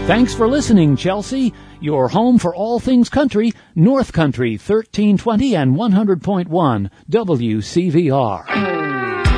Thanks for listening, Chelsea. Your home for all things country, North Country 1320 and 100.1 WCVR.